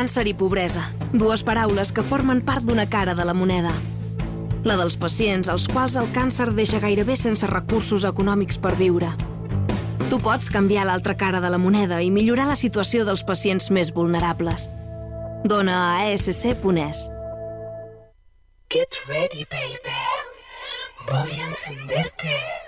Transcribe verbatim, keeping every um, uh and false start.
càncer i pobresa, dues paraules que formen part d'una cara de la moneda. La dels pacients als quals el càncer deixa gairebé sense recursos econòmics per viure. Tu pots canviar l'altra cara de la moneda i millorar la situació dels pacients més vulnerables. Dona a a s c punt e s. Get ready, baby. Voy a encenderte.